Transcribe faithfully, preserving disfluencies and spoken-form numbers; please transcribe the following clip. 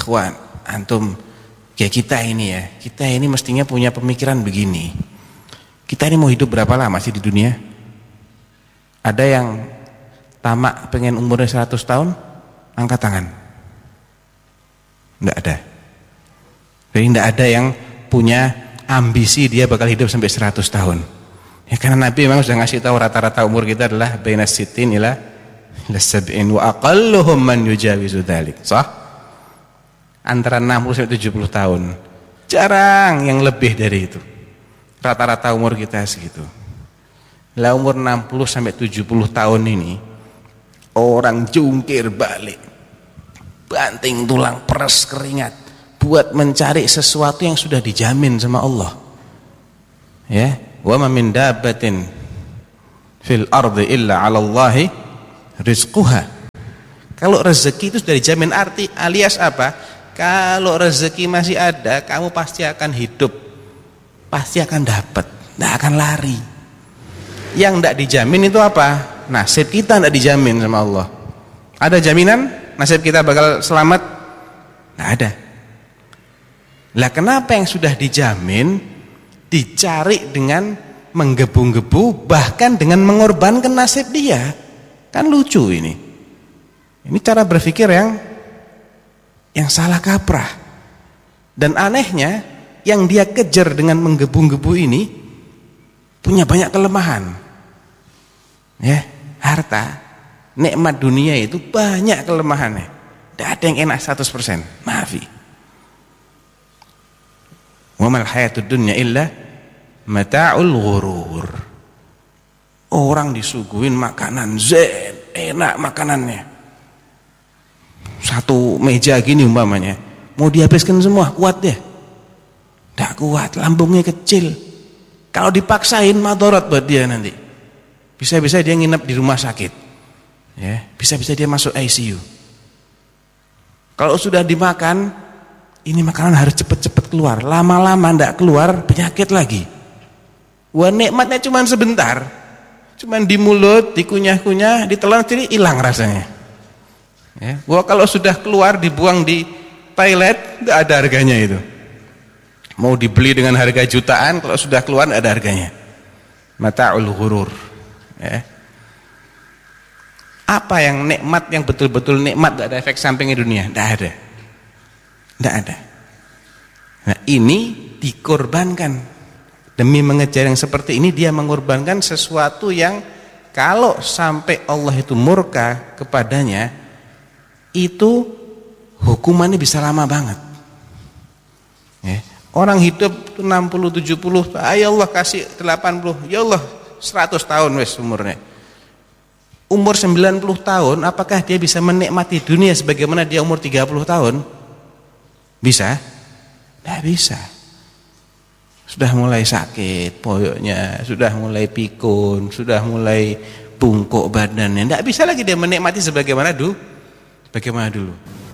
ikhwan, antum kayak kita ini ya, kita ini mestinya punya pemikiran begini. Kita ini mau hidup berapa lama sih di dunia? Ada yang tamak pengen umurnya seratus tahun? Angkat tangan. Enggak ada. Jadi enggak ada yang punya ambisi dia bakal hidup sampai seratus tahun. Ya karena Nabi memang sudah ngasih tahu rata-rata umur kita adalah bainas sittin ila ila sab'in wa aqalluhum man yujawizu dzalik. Sah? Antara enam puluh sampai tujuh puluh tahun. Jarang yang lebih dari itu. Rata-rata umur kita segitu. Lah umur enam puluh sampai tujuh puluh tahun ini orang jungkir balik, banting tulang, peres keringat buat mencari sesuatu yang sudah dijamin sama Allah. Ya, wa ma min dabbatin fil ardi illa 'ala Allahi rizquha. Kalau rezeki itu sudah dijamin, arti alias apa? Kalau rezeki masih ada, kamu pasti akan hidup, pasti akan dapat, tidak akan lari. Yang tidak dijamin itu apa? Nasib kita tidak dijamin sama Allah. Ada jaminan nasib kita bakal selamat? Tidak ada. Lah kenapa yang sudah dijamin dicari dengan menggebu-gebu, bahkan dengan mengorbankan nasib dia? Kan lucu ini. Ini cara berpikir yang yang salah kaprah. Dan anehnya yang dia kejar dengan menggebu-gebu ini punya banyak kelemahan. Ya, harta, nikmat dunia itu banyak kelemahannya. Tidak ada yang enak seratus persen. Maafi. Wa mal hayatud dunya illa mata'ul ghurur. Orang disuguhin makanan zen, enak makanannya. Satu meja gini umpamanya, mau dihabiskan semua, kuat deh. Tidak kuat, lambungnya kecil. Kalau dipaksain madarat buat dia nanti. Bisa-bisa dia nginep di rumah sakit. Ya, bisa-bisa dia masuk I C U. Kalau sudah dimakan, ini makanan harus cepat-cepat keluar. Lama-lama tidak keluar, penyakit lagi. Wah, nikmatnya cuma sebentar. Cuma di mulut, dikunyah-kunyah, ditelan sendiri hilang rasanya. Ya, wah kalau sudah keluar dibuang di toilet, tidak ada harganya itu. Mau dibeli dengan harga jutaan, kalau sudah keluar tidak ada harganya. Mata'ul ghurur. Ya. Apa yang nikmat, yang betul-betul nikmat, tidak ada efek samping di dunia? Tidak ada. Tidak ada. Nah ini dikorbankan. Demi mengejar yang seperti ini, dia mengorbankan sesuatu yang kalau sampai Allah itu murka kepadanya, itu hukumannya bisa lama banget. Ya. Orang hidup enam puluh tujuh puluh, ya Allah kasih delapan puluh, ya Allah seratus tahun wes umurnya. Umur sembilan puluh tahun, apakah dia bisa menikmati dunia sebagaimana dia umur tiga puluh tahun? Bisa? Tidak bisa. Sudah mulai sakit poyoknya, sudah mulai pikun, sudah mulai bungkuk badannya. Tidak bisa lagi dia menikmati sebagaimana dulu. Bagaimana dulu?